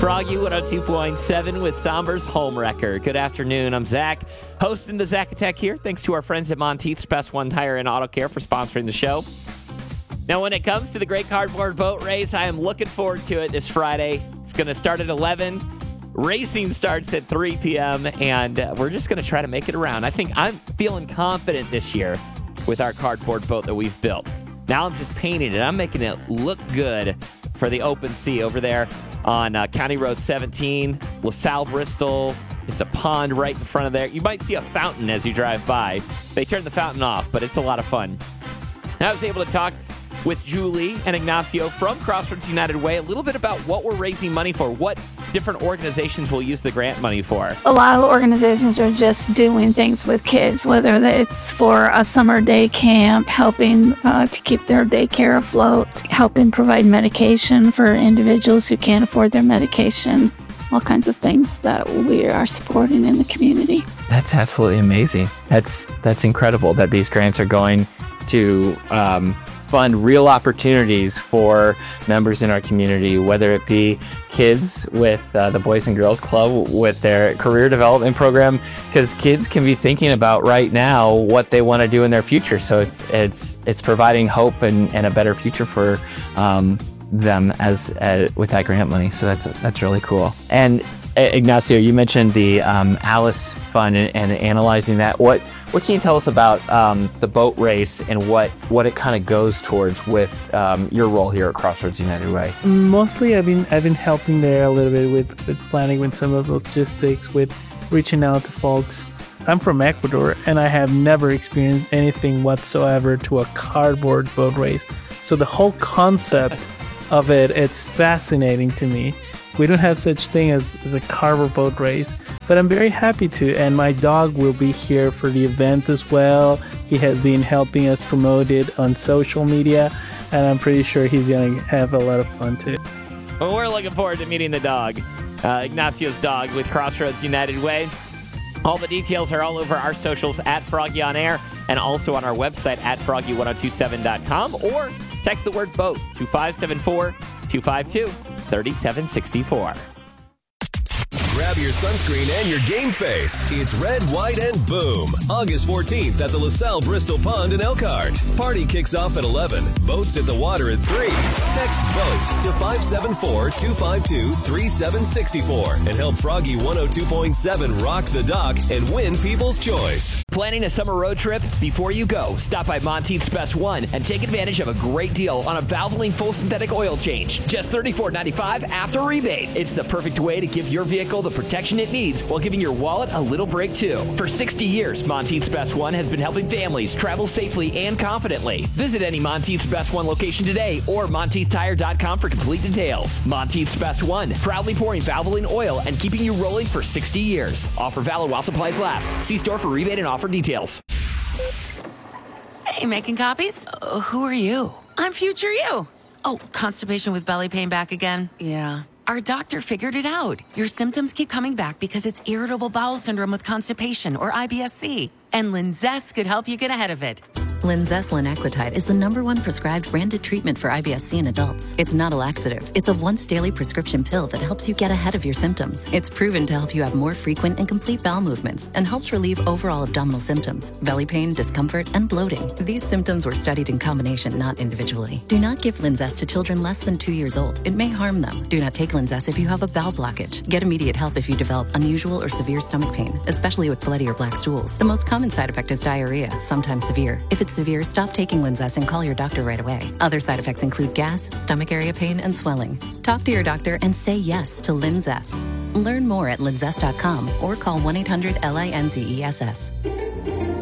Froggy 102.7 with Somber's Home Wrecker. Good afternoon. I'm Zach, hosting the Zach Attack here. Thanks to our friends at Monteith's Best One Tire and Auto Care for sponsoring the show. Now, when it comes to the Great Cardboard Boat Race, I am looking forward to it this Friday. It's going to start at 11. Racing starts at 3 p.m., and we're just going to try to make it around. I think I'm feeling confident this year with our cardboard boat that we've built. Now I'm just painting it. I'm making it look good for the open sea over there on County Road 17, LaSalle, Bristol. It's a pond right in front of there. You might see a fountain as you drive by. They turned the fountain off, but it's a lot of fun. And I was able to talk with Julie and Ignacio from Crossroads United Way a little bit about what we're raising money for, what different organizations will use the grant money for. A lot of organizations are just doing things with kids, whether it's for a summer day camp, helping to keep their daycare afloat, helping provide medication for individuals who can't afford their medication, all kinds of things that we are supporting in the community. That's absolutely amazing. That's incredible that these grants are going to fund real opportunities for members in our community, whether it be kids with the Boys and Girls Club with their career development program, because kids can be thinking about right now what they want to do in their future. So it's providing hope and a better future for them as with that grant money. So that's really cool. And Ignacio, you mentioned the Alice Fund and analyzing that. What can you tell us about the boat race and what it kind of goes towards with your role here at Crossroads United Way? Mostly, I've been helping there a little bit with planning, with some of the logistics, with reaching out to folks. I'm from Ecuador, and I have never experienced anything whatsoever to a cardboard boat race. So the whole concept of it's fascinating to me. We don't have such thing as a cardboard boat race, but I'm very happy to, and my dog will be here for the event as well. He has been helping us promote it on social media, and I'm pretty sure he's going to have a lot of fun too. Well, we're looking forward to meeting the dog, Ignacio's dog with Crossroads United Way. All the details are all over our socials at Froggy On Air and also on our website at froggy1027.com, or text the word BOAT to 574-252-3764. Grab your sunscreen and your game face. It's Red, White, and Boom. August 14th at the LaSalle Bristol Pond in Elkhart. Party kicks off at 11. Boats at the water at 3. Text BOAT to 574-252-3764 and help Froggy 102.7 rock the dock and win People's Choice. Planning a summer road trip? Before you go, stop by Monteith's Best One and take advantage of a great deal on a Valvoline full synthetic oil change. Just $34.95 after rebate. It's the perfect way to give your vehicle the protection it needs while giving your wallet a little break too. For 60 years, Monteith's Best One has been helping families travel safely and confidently. Visit any Monteith's Best One location today or MonteithTire.com for complete details. Monteith's Best One, proudly pouring Valvoline oil and keeping you rolling for 60 years. Offer valid while supplies last. See store for rebate and offer details. Hey, making copies? Who are you? I'm future you. Oh, constipation with belly pain back again? Yeah. Our doctor figured it out. Your symptoms keep coming back because it's irritable bowel syndrome with constipation, or IBS-C. And Linzess could help you get ahead of it. Linzess linaclotide is the #1 prescribed branded treatment for IBS-C in adults. It's not a laxative. It's a once-daily prescription pill that helps you get ahead of your symptoms. It's proven to help you have more frequent and complete bowel movements and helps relieve overall abdominal symptoms, belly pain, discomfort, and bloating. These symptoms were studied in combination, not individually. Do not give Linzess to children less than 2 years old. It may harm them. Do not take Linzess if you have a bowel blockage. Get immediate help if you develop unusual or severe stomach pain, especially with bloody or black stools. The most common side effect is diarrhea, sometimes severe. If it's severe, stop taking Linzess and call your doctor right away. Other side effects include gas, stomach area pain, and swelling. Talk to your doctor and say yes to Linzess. Learn more at linzess.com or call 1-800-LINZESS.